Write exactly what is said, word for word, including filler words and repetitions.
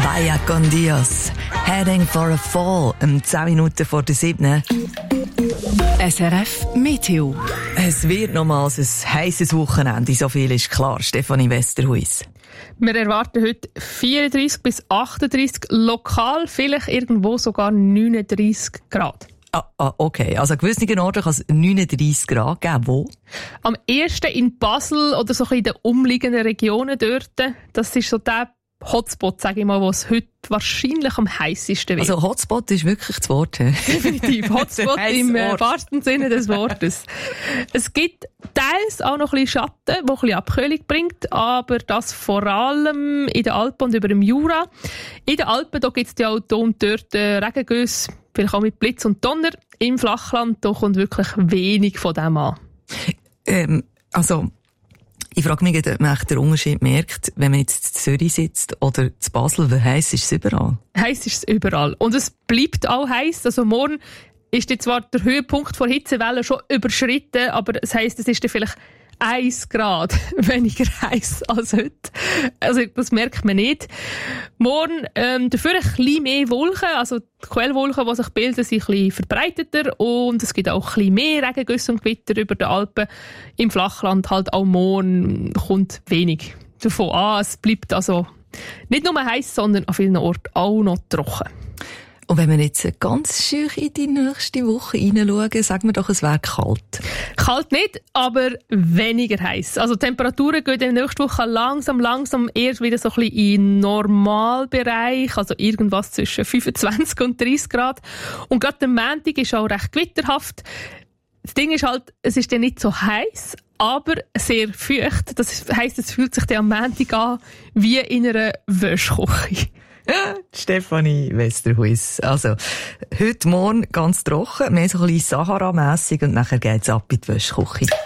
Vaya con Dios. Heading for a fall. Um zehn Minuten vor der siebten. S R F Meteo. Es wird nochmals ein heisses Wochenende, so viel ist klar. Stefanie Westerhuis. Wir erwarten heute vierunddreissig bis achtunddreissig, lokal vielleicht irgendwo sogar neununddreissig Grad. Ah, ah, okay. Also an gewissen Orten kann es neununddreissig Grad geben. Wo? Am ersten in Basel oder so in den umliegenden Regionen dort. Das ist so der Hotspot, sage ich mal, wo es heute wahrscheinlich am heissesten wird. Also Hotspot ist wirklich das Wort. Definitiv. Hotspot im äh, wahrsten Sinne des Wortes. Es gibt teils auch noch ein bisschen Schatten, der ein bisschen Abkühlung bringt, aber das vor allem in den Alpen und über dem Jura. In den Alpen gibt es ja auch hier und dort äh, Regengüsse, vielleicht auch mit Blitz und Donner. Im Flachland da kommt wirklich wenig von dem an. Ähm, also... Ich frage mich, ob man den Unterschied merkt, wenn man jetzt in Zürich sitzt oder in Basel, wie heiß ist es überall? Heiß ist es überall. Und es bleibt auch heiß. Also morgen ist jetzt zwar der Höhepunkt der Hitzewelle schon überschritten, aber es heisst, es ist dann vielleicht eins Grad weniger heiß als heute. Also das merkt man nicht. Morgen ähm, dafür ein bisschen mehr Wolken, also die Quellwolken, die sich bilden, sind ein bisschen verbreiteter und es gibt auch ein bisschen mehr Regengüsse und Gewitter über den Alpen. Im Flachland halt auch morgen kommt wenig davon an. Es bleibt also nicht nur heiß, sondern an vielen Orten auch noch trocken. Und wenn wir jetzt ganz schön in die nächste Woche hineinschauen, sagen wir doch, es wäre kalt. Kalt nicht, aber weniger heiß. Also die Temperaturen gehen in der nächsten Woche langsam, langsam erst wieder so ein bisschen in Normalbereich, also irgendwas zwischen fünfundzwanzig und dreißig Grad. Und gerade der Montag ist auch recht gewitterhaft. Das Ding ist halt, es ist dann nicht so heiß, aber sehr feucht. Das heisst, es fühlt sich dann am Montag an wie in einer Wäschküche. Stefanie Westerhuis. Also, heute Morgen ganz trocken, mehr so ein bisschen Sahara-mässig und nachher geht's ab in die Wäschküche.